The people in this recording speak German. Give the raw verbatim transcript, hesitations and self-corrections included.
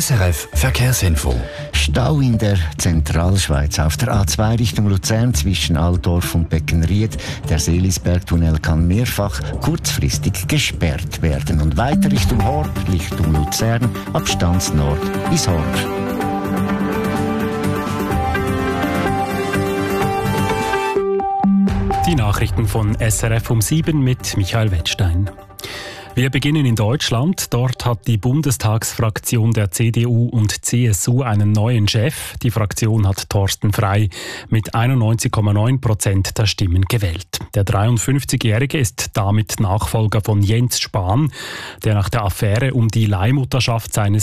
S R F Verkehrsinfo. Stau in der Zentralschweiz auf der A zwei Richtung Luzern zwischen Altdorf und Beckenried. Der Seelisbergtunnel kann mehrfach kurzfristig gesperrt werden. Und weiter Richtung Horb, Richtung Luzern, ab Stanznord bis Horb. Die Nachrichten von S R F um sieben mit Michael Wettstein. Wir beginnen in Deutschland. Dort hat die Bundestagsfraktion der C D U und C S U einen neuen Chef. Die Fraktion hat Thorsten Frey mit einundneunzig Komma neun Prozent der Stimmen gewählt. Der dreiundfünfzigjährige ist damit Nachfolger von Jens Spahn, der nach der Affäre um die Leihmutterschaft seines